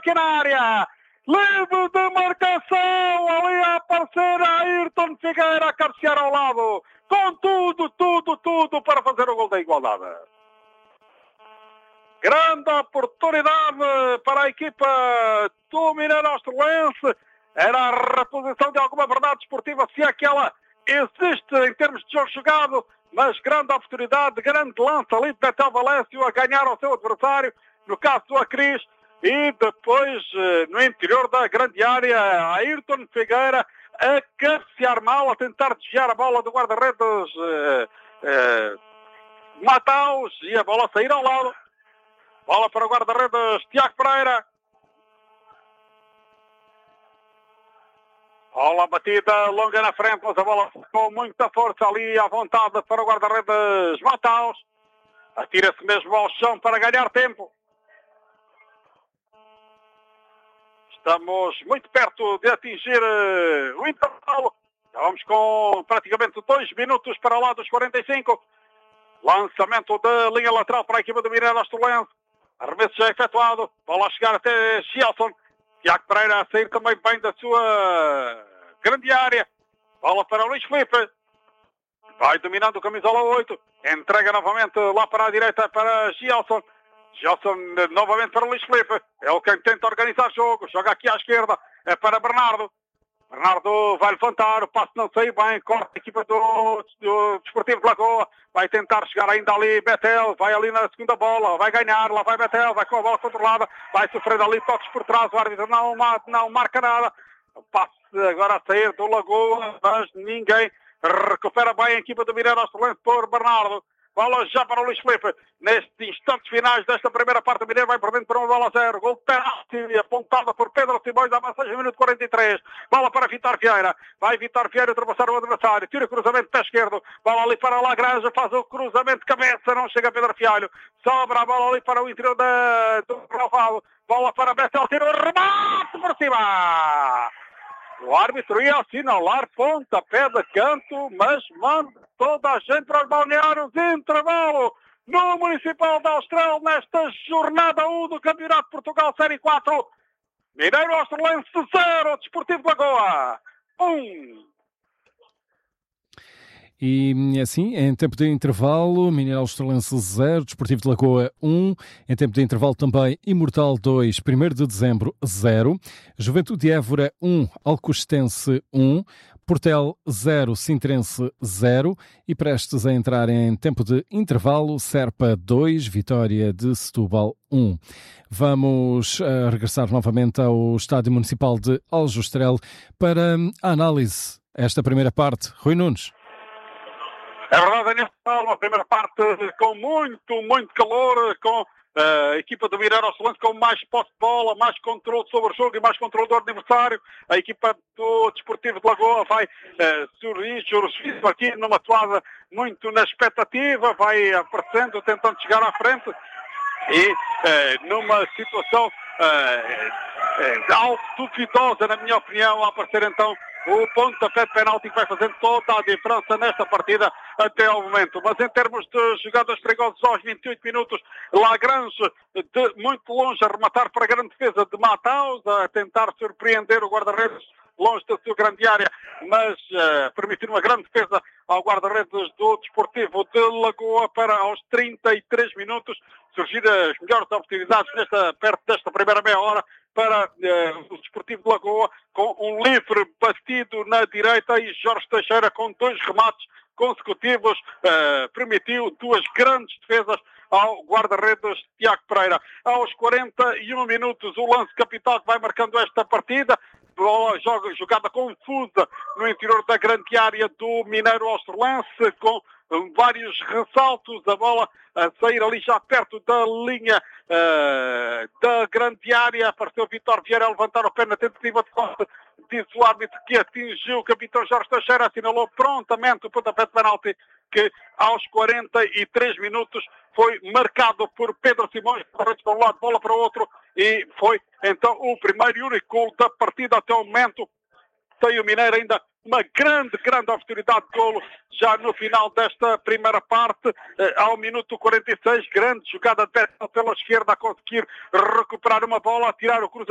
pequena área. Livre de marcação, ali a aparecer a Ayrton Figueira a cabecear ao lado. Com tudo para fazer o gol da igualdade. Grande oportunidade para a equipa do Mineiro Australense. Era a reposição de alguma verdade esportiva, se aquela existe em termos de jogo jogado, mas grande oportunidade, grande lance ali de Betel Valésio a ganhar ao seu adversário, no caso do Acris, e depois no interior da grande área, Ayrton Figueira a cabecear mal, a tentar desviar a bola do guarda-redes Mataus, e a bola sair ao lado. Bola para o guarda-redes Tiago Pereira. Bola batida longa na frente, mas a bola com muita força ali à vontade para o guarda-redes Mataus. Atira-se mesmo ao chão para ganhar tempo. Estamos muito perto de atingir o intervalo. Já vamos com praticamente 2 minutos para lá dos 45. Lançamento da linha lateral para a equipa do Mineiro Australense. Arremesso já efetuado. Bola a chegar até Gelson. Tiago Pereira a sair também bem da sua grande área. Bola para o Luís Filipe. Vai dominando o camisola 8. Entrega novamente lá para a direita para Gelson. Gelson novamente para o Luís Filipe. É o quem tenta organizar o jogo. Joga aqui à esquerda. É para Bernardo. Bernardo vai levantar. O passo não saiu bem. Corta a equipa do Desportivo de Lagoa. Vai tentar chegar ainda ali Betel, vai ali na segunda bola, vai ganhar, lá vai Betel, vai com a bola controlada, vai sofrendo ali toques por trás, o árbitro não marca nada. O passe agora a sair do Lagoa, mas ninguém recupera bem a equipa do Mineiro Australense por Bernardo. Bola já para o Luís Filipe. Nestes instantes finais desta primeira parte, o Mineiro vai perdendo por 1-0. Gol de penalti apontada por Pedro Simões, avança no minuto 43. Bola para Vitor Vieira. Vai Vitor Vieira ultrapassar o adversário. Tira o cruzamento pé esquerdo. Bola ali para Lagrange. Faz o cruzamento de cabeça. Não chega Pedro Fialho. Sobra a bola ali para o interior do Relvado. Bola para Betel. Tira o remate por cima. O árbitro ia assinalar pontapé de canto, mas manda toda a gente para os balneários. Intervalo no Municipal da Austral nesta jornada 1 do Campeonato de Portugal Série 4. Mineiro Australense 0, Desportivo de Lagoa 1. E assim, em tempo de intervalo, Mineiro Australense 0, Desportivo de Lagoa 1. Em tempo de intervalo também, Imortal 2, 1º de dezembro 0. Juventude de Évora 1, Alcostense 1. Portel 0, Sintrense 0. E prestes a entrar em tempo de intervalo, Serpa 2, Vitória de Setúbal 1. Vamos regressar novamente ao Estádio Municipal de Aljustrel para a análise esta primeira parte. Rui Nunes. É verdade, Daniel, uma primeira parte com muito calor, com a equipa do Mineiro Australense com mais posse de bola, mais controle sobre o jogo e mais controle do adversário. A equipa do Desportivo de Lagoa vai surgir aqui numa toada muito na expectativa, vai aparecendo, tentando chegar à frente e numa situação algo duvidosa, na minha opinião, a aparecer então o pontapé de penalti que vai fazendo toda a diferença nesta partida até ao momento. Mas em termos de jogadas perigosas aos 28 minutos, Lagrange de muito longe a rematar para a grande defesa de Mataus, a tentar surpreender o guarda-redes longe da sua grande área, mas permitir uma grande defesa ao guarda-redes do Desportivo de Lagoa para aos 33 minutos surgir as melhores oportunidades perto desta primeira meia hora para o Desportivo de Lagoa, com um livre batido na direita, e Jorge Teixeira com 2 remates consecutivos permitiu 2 grandes defesas ao guarda-redes Tiago Pereira. Aos 41 minutos o lance capital que vai marcando esta partida, bola jogada confusa no interior da grande área do Mineiro Australense, com vários ressaltos, a bola a sair ali já perto da linha da grande área. Apareceu Vitor Vieira a levantar o pé na tentativa de corte, diz o árbitro que atingiu o capitão Jorge Teixeira, assinalou prontamente o pontapé de penalti que aos 43 minutos foi marcado por Pedro Simões, para um lado, bola para o outro, e foi então o primeiro e único gol da partida até o momento. Tem o Mineiro ainda uma grande oportunidade de golo já no final desta primeira parte, ao minuto 46, grande jogada de Betel pela esquerda a conseguir recuperar uma bola, a tirar o cruzamento